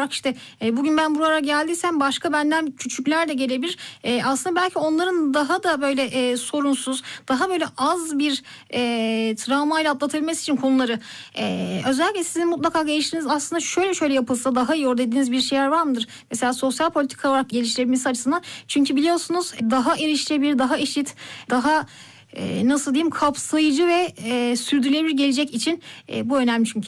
olarak işte bugün ben buralara geldiysem başka benden küçükler de gelebilir. Aslında belki onların daha da böyle sorunsuz, daha böyle az bir travmayla atlatabilmesi için konuları özellikle sizin mutlaka geliştiriniz aslında şöyle yapılsa daha iyi olur dediğiniz bir şeyler var mıdır? Mesela sosyal politika olarak geliştirebilmesi açısından. Çünkü biliyorsunuz daha erişilebilir, daha eşit, daha nasıl diyeyim kapsayıcı ve sürdürülebilir gelecek için bu önemli çünkü.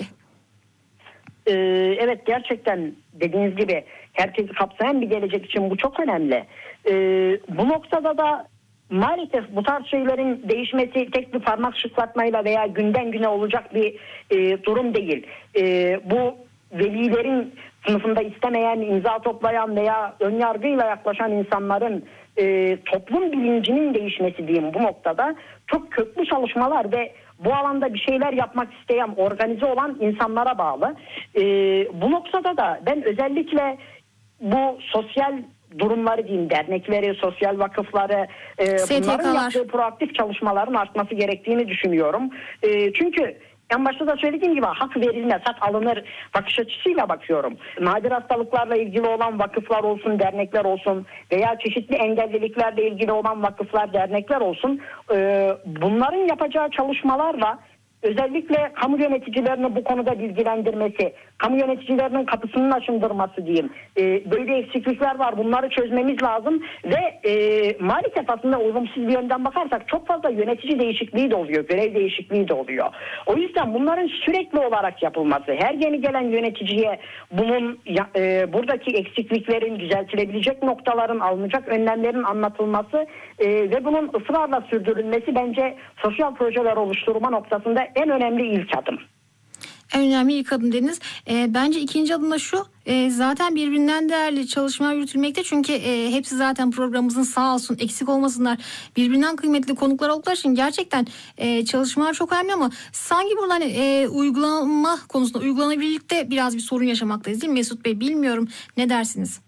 Evet, gerçekten dediğiniz gibi herkesi kapsayan bir gelecek için bu çok önemli. Bu noktada da maalesef bu tarz şeylerin değişmesi tek bir parmak şıklatmayla veya günden güne olacak bir durum değil. Bu velilerin sınıfında istemeyen, imza toplayan veya önyargıyla yaklaşan insanların toplum bilincinin değişmesi diyeyim bu noktada çok köklü çalışmalar ve bu alanda bir şeyler yapmak isteyen, organize olan insanlara bağlı. Bu noktada da ben özellikle bu sosyal durumları diyeyim, dernekleri, sosyal vakıfları, bunların yaptığı proaktif çalışmaların artması gerektiğini düşünüyorum. Çünkü en başta da söylediğim gibi hak verilmez, hak alınır bakış açısıyla bakıyorum. Nadir hastalıklarla ilgili olan vakıflar olsun, dernekler olsun veya çeşitli engelliliklerle ilgili olan vakıflar, dernekler olsun. Bunların yapacağı çalışmalarla özellikle kamu yöneticilerini bu konuda bilgilendirmesi, kamu yöneticilerinin kapısının açındırması diyeyim. Böyle eksiklikler var. Bunları çözmemiz lazım ve maalesef aslında olumsuz bir yönden bakarsak çok fazla yönetici değişikliği de oluyor. Görev değişikliği de oluyor. O yüzden bunların sürekli olarak yapılması, her yeni gelen yöneticiye bunun buradaki eksikliklerin, düzeltilebilecek noktaların, alınacak önlemlerin anlatılması ve bunun ısrarla sürdürülmesi bence sosyal projeler oluşturma noktasında en önemli ilk adım. En önemli ilk adım dediniz. Bence ikinci adım da şu. Zaten birbirinden değerli çalışmalar yürütülmekte. Çünkü hepsi zaten programımızın sağ olsun eksik olmasınlar. Birbirinden kıymetli konuklar oldukları için gerçekten çalışmalar çok önemli ama sanki burada uygulama konusunda uygulanabilirlikte biraz bir sorun yaşamaktayız değil mi Mesut Bey? Bilmiyorum. Ne dersiniz?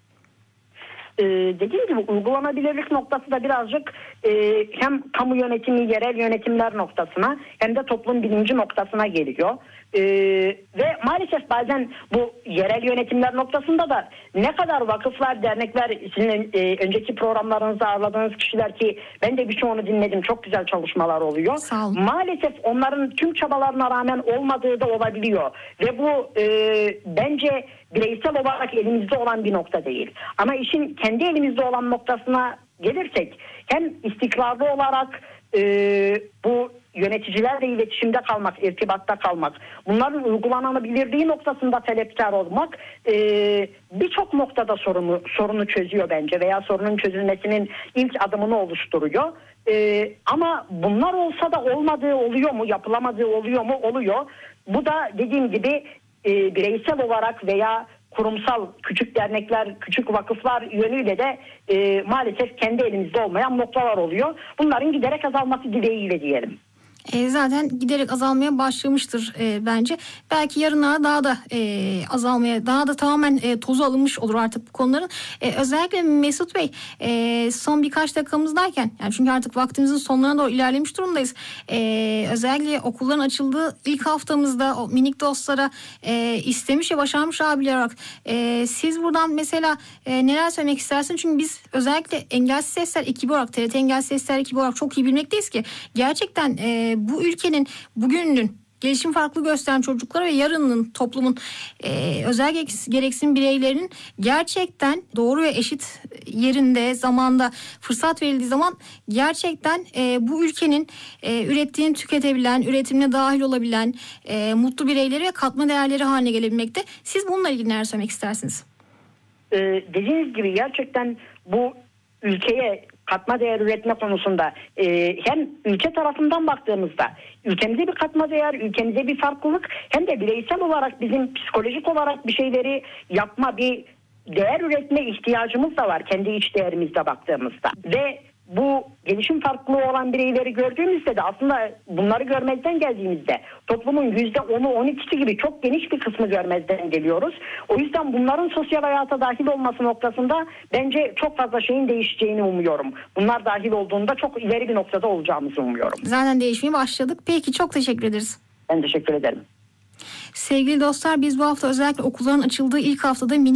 Dediğim gibi uygulanabilirlik noktası da birazcık hem kamu yönetimi, yerel yönetimler noktasına hem de toplum bilinci noktasına geliyor. Ve maalesef bazen bu yerel yönetimler noktasında da ne kadar vakıflar, dernekler, sizin önceki programlarınızda ağırladığınız kişiler ki ben de birçoğunu dinledim, çok güzel çalışmalar oluyor. Maalesef onların tüm çabalarına rağmen olmadığı da olabiliyor. Ve bu bence bireysel olarak elimizde olan bir nokta değil. Ama işin kendi elimizde olan noktasına gelirsek hem istikrarlı olarak bu yöneticilerle iletişimde kalmak, irtibatta kalmak, bunların uygulanabilirliği noktasında talepkar olmak birçok noktada sorunu çözüyor bence veya sorunun çözülmesinin ilk adımını oluşturuyor. Ama bunlar olsa da olmadığı oluyor mu, yapılamadığı oluyor mu? Oluyor. Bu da dediğim gibi bireysel olarak veya kurumsal küçük dernekler, küçük vakıflar yönüyle de maalesef kendi elimizde olmayan noktalar oluyor. Bunların giderek azalması dileğiyle diyelim. Zaten giderek azalmaya başlamıştır bence. Belki yarınlar daha da azalmaya, daha da tamamen tozu alınmış olur artık bu konuların. Özellikle Mesut Bey son birkaç dakikamızdayken, yani çünkü artık vaktimizin sonlarına doğru ilerlemiş durumdayız. Özellikle okulların açıldığı ilk haftamızda o minik dostlara istemiş ve başarmış abiler olarak siz buradan mesela neler söylemek istersiniz? Çünkü biz özellikle Engelsiz Sesler ekibi olarak, TRT Engelsiz Sesler ekibi olarak çok iyi bilmekteyiz ki gerçekten bu ülkenin bugününün gelişim farklı gösteren çocuklara ve yarının toplumun özellikle gereksinim bireylerinin gerçekten doğru ve eşit yerinde, zamanda fırsat verildiği zaman gerçekten bu ülkenin ürettiğini tüketebilen, üretimine dahil olabilen mutlu bireyleri ve katma değerleri haline gelebilmekte. Siz bununla ilgili neler söylemek istersiniz? Dediğiniz gibi gerçekten bu ülkeye katma değer üretme konusunda hem ülke tarafından baktığımızda ülkemize bir katma değer, ülkemize bir farklılık hem de bireysel olarak bizim psikolojik olarak bir şeyleri yapma, bir değer üretme ihtiyacımız da var kendi iç değerimizde baktığımızda. Ve bu gelişim farklılığı olan bireyleri gördüğümüzde de aslında bunları görmezden geldiğimizde toplumun %10'u 12'si gibi çok geniş bir kısmı görmezden geliyoruz. O yüzden bunların sosyal hayata dahil olması noktasında bence çok fazla şeyin değişeceğini umuyorum. Bunlar dahil olduğunda çok ileri bir noktada olacağımızı umuyorum. Zaten değişmeye başladık. Peki, çok teşekkür ederiz. Ben teşekkür ederim. Sevgili dostlar, biz bu hafta özellikle okulların açıldığı ilk haftada